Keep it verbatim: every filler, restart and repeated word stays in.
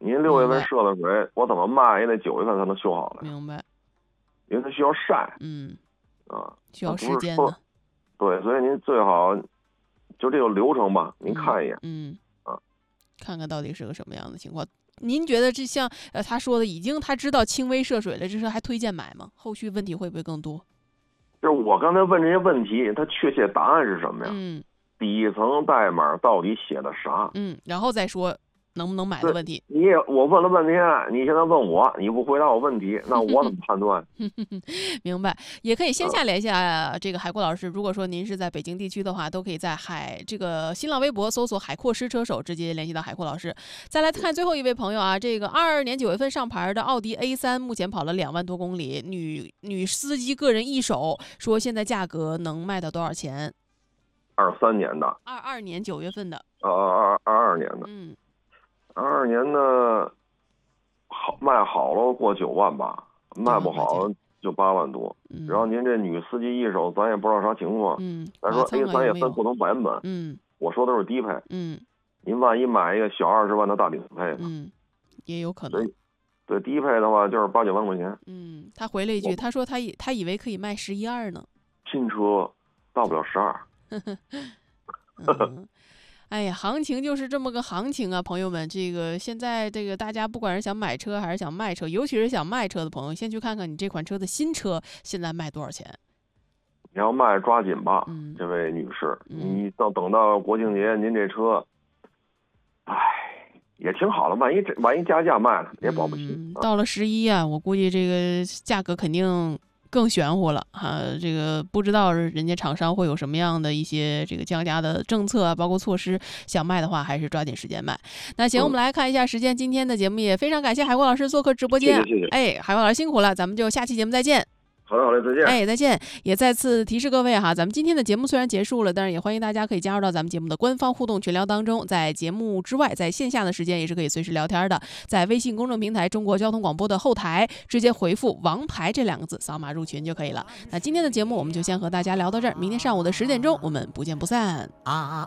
您六月份涉的水，我怎么卖也得九月份才能修好了。 明白。 因为它需要晒。 嗯。 啊， 需要时间的。 对，所以您最好就这个流程吧，您看一眼。 嗯。 嗯啊， 看看到底是个什么样的情况。您觉得这像呃他说的，已经他知道轻微涉水了，这是还推荐买吗？后续问题会不会更多？ 就是我刚才问这些问题，它确切答案是什么呀？ 嗯。 底层代码到底写的啥？ 嗯，然后再说能不能买的问题。 你也我问了半天，你现在问我，你不回答我问题，那我怎么判断？ 明白，也可以线下联系啊。这个海阔老师，如果说您是在北京地区的话，都可以在海这个新浪微博搜索海阔试车手，直接联系到海阔老师。再来看最后一位朋友啊，这个二二年九月份上牌的奥迪 A 三，目前跑了两万多公里，女女司机个人一手，说现在价格能卖到多少钱？ 二三年的， 二二年九月份的， 呃，二二二年的， 嗯， 二二年的好卖好了过九万吧，卖不好就八万多。 嗯、 然后您这女司机一手，咱也不知道啥情况。 嗯， 咱说 A 三也分不同版本， 嗯， 我说的是低配， 嗯， 您万一买一个小二十万的大顶配， 嗯，也有可能。 对，低配的话就是八九万块钱。 嗯，他回了一句，他说他以他以为可以卖十一二呢。 新车到不了十二。 嗯，哎呀，行情就是这么个行情啊，朋友们。这个现在这个大家不管是想买车还是想卖车，尤其是想卖车的朋友，先去看看你这款车的新车现在卖多少钱。 你要卖抓紧吧， 嗯、 这位女士， 嗯、 你到等到国庆节，您这车，哎，也挺好的，万一万一加价卖了也保不齐。 嗯、到了十一啊，我估计这个价格肯定更玄乎了啊！这个不知道人家厂商会有什么样的一些这个降价的政策啊，包括措施，想卖的话还是抓紧时间卖。那行， 嗯、 我们来看一下时间，今天的节目也非常感谢海阔老师做客直播间。 谢谢谢谢。 哎，海阔老师辛苦了，咱们就下期节目再见。 好嘞好嘞，再见。 哎，再见！也再次提示各位哈，咱们今天的节目虽然结束了，但是也欢迎大家可以加入到咱们节目的官方互动群聊当中。在节目之外，在线下的时间也是可以随时聊天的。在微信公众平台中国交通广播的后台，直接回复“王牌”这两个字，扫码入群就可以了。那今天的节目我们就先和大家聊到这儿，明天上午的十点钟我们不见不散。啊。